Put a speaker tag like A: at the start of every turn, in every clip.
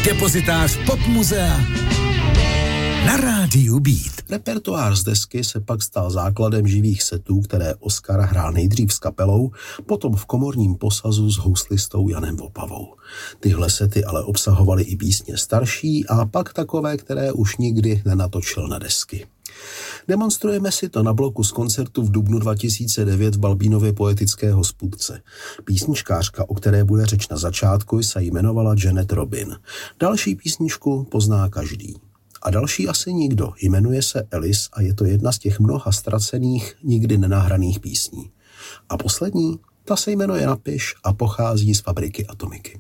A: Depozitář Popmuzea na rádiu Beat.
B: Repertoár z desky se pak stal základem živých setů, které Oskar hrál nejdřív s kapelou, potom v komorním posazu s houslistou Janem Vopavou. Tyhle sety ale obsahovaly i písně starší a pak takové, které už nikdy nenatočil na desky. Demonstrujeme si to na bloku z koncertu v dubnu 2009 v Balbínově poetické hospůdce. Písničkářka, o které bude řeč na začátku, se jmenovala Janet Robin. Další písničku pozná každý. A další asi nikdo. Jmenuje se Alice a je to jedna z těch mnoha ztracených, nikdy nenahraných písní. A poslední, ta se jmenuje Napiš a pochází z Fabriky Atomiky.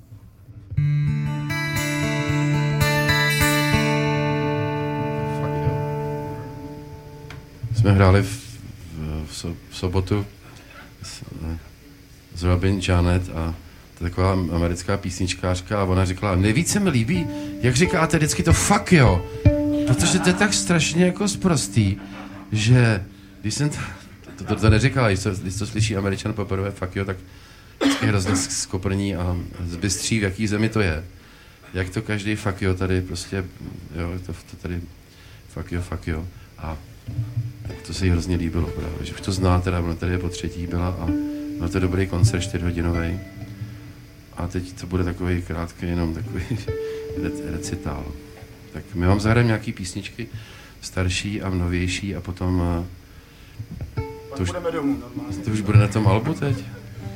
C: Jsme hráli v sobotu s Robin Janet a to je taková americká písničkářka a ona říkala, nejvíce mi líbí, jak říkáte vždycky to fuck jo, protože to je tak strašně jako sprostý, že když jsem to neříkala, když to slyší Američan poprvé fuck jo, tak je hrozně skoprní a zbystří, v jaký zemi to je. Jak to každý fuck jo tady prostě, jo, to tady fuck jo. A to se jí hrozně líbilo, právě, že už to zná, teda ona tady je po třetí byla a byl to dobrý koncert 4hodinový. A teď to bude takový krátký, jenom takový recitál. Tak my vám zahrajeme nějaký písničky starší a novější a potom to už bude na tom albu teď?